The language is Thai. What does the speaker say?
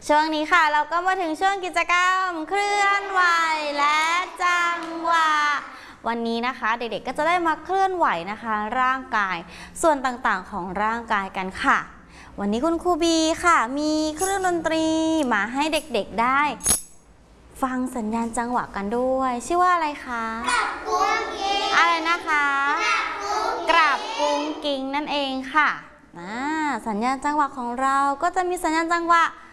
ช่วงนี้ค่ะเราก็มาถึงช่วงกิจกรรมเคลื่อนไหวและจังหวะวันนี้นะคะเด็กๆก็จะได้มาเคลื่อนไหวนะคะร่างกายส่วนต่างๆของร่างกายกันค่ะวันนี้คุณครูบีค่ะมีเครื่องดนตรีมาให้เด็กๆได้ฟังสัญญาณจังหวะกันด้วยชื่อว่าอะไรคะกราบกุ้งกิ้งอะไรนะคะกราบกุ้งกิ้งนั่นเองค่ะสัญญาณจังหวะของเราก็จะมีสัญญาณจังหวะ